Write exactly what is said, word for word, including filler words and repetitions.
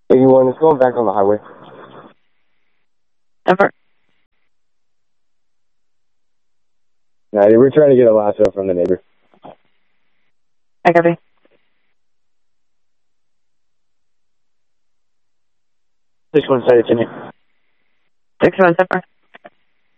eighty-one is going back on the highway. Ever. Nah, we're trying to get a lasso from the neighbor. I copy. Six one side, continue. Six one seven.